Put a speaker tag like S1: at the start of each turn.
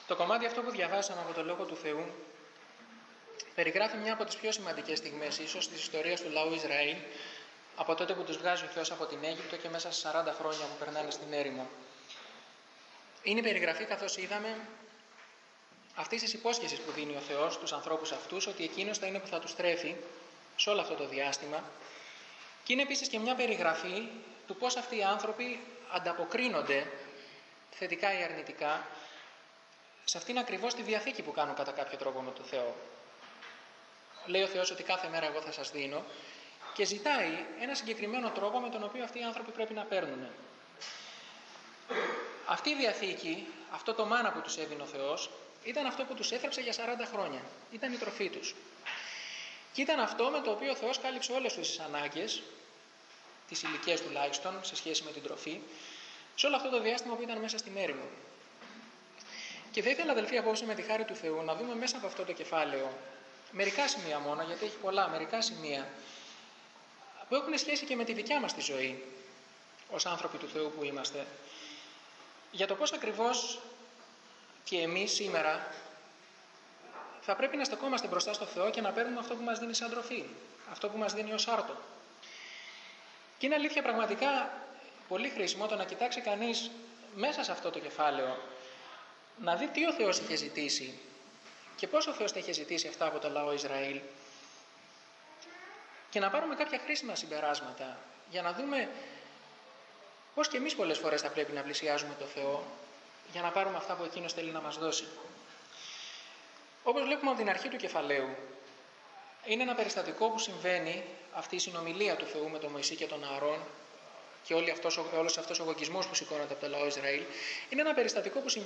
S1: Το κομμάτι αυτό που διαβάσαμε από το Λόγο του Θεού περιγράφει μια από τις πιο σημαντικές στιγμές ίσως της ιστορίας του λαού Ισραήλ, από τότε που τους βγάζει ο Θεός από την Αίγυπτο και μέσα σε 40 χρόνια που περνάνε στην έρημο. Είναι η περιγραφή, καθώς είδαμε, αυτής της υπόσχεσης που δίνει ο Θεός στους ανθρώπους αυτούς, ότι εκείνος θα είναι που θα τους τρέφει σε όλο αυτό το διάστημα, και είναι επίσης και μια περιγραφή του πώς αυτοί οι άνθρωποι ανταποκρίνονται, θετικά ή αρνητικά, σε αυτήν ακριβώς τη διαθήκη που κάνουν κατά κάποιο τρόπο με τον Θεό. Λέει ο Θεός ότι κάθε μέρα εγώ θα σας δίνω και ζητάει ένα συγκεκριμένο τρόπο με τον οποίο αυτοί οι άνθρωποι πρέπει να παίρνουν. Αυτή η διαθήκη, αυτό το μάνα που τους έδινε ο Θεός, ήταν αυτό που τους έθρεψε για 40 χρόνια. Ήταν η τροφή τους. Και ήταν αυτό με το οποίο ο Θεός κάλυψε όλες τους τις ανάγκες, τις ηλικές τουλάχιστον, σε σχέση με την τροφή, σε όλο αυτό το διάστημα που ήταν μέσα στην έρημο. Και θα ήθελα, αδελφοί, απόψε με τη χάρη του Θεού να δούμε μέσα από αυτό το κεφάλαιο μερικά σημεία μόνο, γιατί έχει πολλά, μερικά σημεία που έχουν σχέση και με τη δικιά μας τη ζωή ως άνθρωποι του Θεού που είμαστε, για το πώς ακριβώς και εμείς σήμερα θα πρέπει να στεκόμαστε μπροστά στο Θεό και να παίρνουμε αυτό που μας δίνει σαν τροφή, αυτό που μας δίνει ως άρτο. Και είναι αλήθεια πραγματικά πολύ χρήσιμο το να κοιτάξει κανείς μέσα σε αυτό το κεφάλαιο, να δει τι ο Θεός είχε ζητήσει και πώς ο Θεός τα είχε ζητήσει αυτά από το λαό Ισραήλ, και να πάρουμε κάποια χρήσιμα συμπεράσματα για να δούμε πώς και εμείς πολλές φορές θα πρέπει να πλησιάζουμε το Θεό για να πάρουμε αυτά που εκείνος θέλει να μας δώσει. Όπως βλέπουμε από την αρχή του κεφαλαίου, είναι ένα περιστατικό που συμβαίνει, αυτή η συνομιλία του Θεού με τον Μωυσή και τον Ααρών και όλος αυτός ο γογγισμός που σηκώνεται από το λαό Ισραήλ, είναι ένα περιστατικό που συμβαίνει